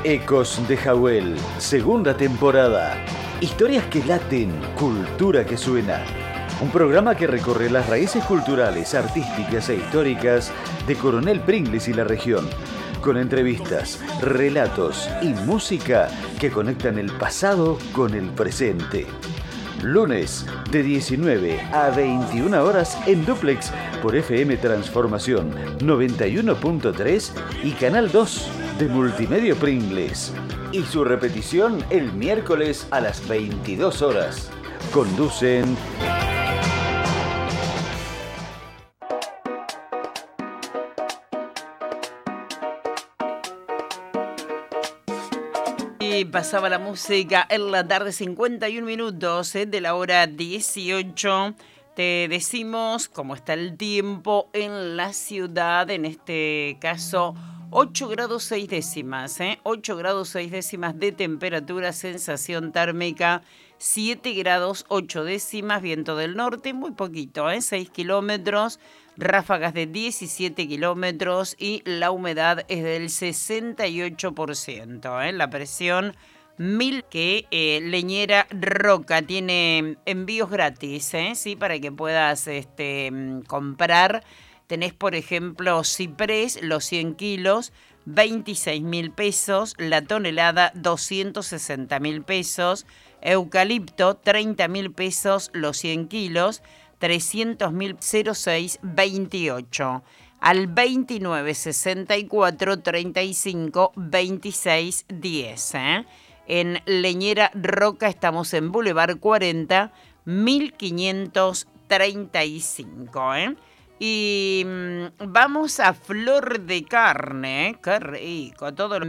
Ecos de Jawel, segunda temporada. Historias que laten, cultura que suena. Un programa que recorre las raíces culturales, artísticas e históricas de Coronel Pringles y la región, con entrevistas, relatos y música que conectan el pasado con el presente. Lunes de 19 a 21 horas en Duplex por FM Transformación 91.3 y Canal 2 de Multimedia Pringles. Y su repetición el miércoles a las 22 horas. Conducen y pasaba la música en la tarde, 51 minutos de la hora 18. Te decimos cómo está el tiempo en la ciudad, en este caso 8 grados 6 décimas, 8 grados 6 décimas de temperatura, sensación térmica 7 grados 8 décimas, viento del norte, muy poquito, 6 kilómetros, ráfagas de 17 kilómetros y la humedad es del 68%, la presión 1000 que Leñera Roca tiene envíos gratis, ¿sí? Para que puedas comprar. Tenés, por ejemplo, ciprés, los 100 kilos, 26.000 pesos, la tonelada, 260.000 pesos, eucalipto, 30.000 pesos, los 100 kilos, 300.000, 0628. Al 29 64 35 26 10. En Leñera Roca estamos en Boulevard 40, 1535. Y vamos a Flor de Carne, qué rico, todo lo